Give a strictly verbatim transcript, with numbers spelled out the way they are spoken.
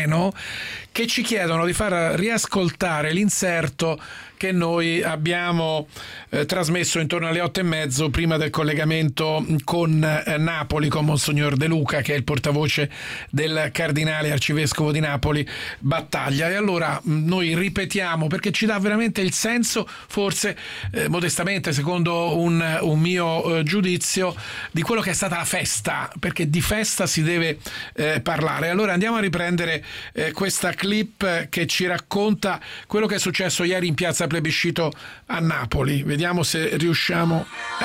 treno, che ci chiedono di far riascoltare l'inserto che noi abbiamo eh, trasmesso intorno alle otto e mezzo prima del collegamento con eh, Napoli, con Monsignor De Luca, che è il portavoce del cardinale arcivescovo di Napoli Battaglia. E allora mh, noi ripetiamo, perché ci dà veramente il senso, forse eh, modestamente, secondo un, un mio eh, giudizio, di quello che è stata la festa, perché di festa si deve eh, parlare. Allora andiamo a riprendere eh, questa clip che ci racconta quello che è successo ieri in piazza Plebiscito a Napoli. Vediamo se riusciamo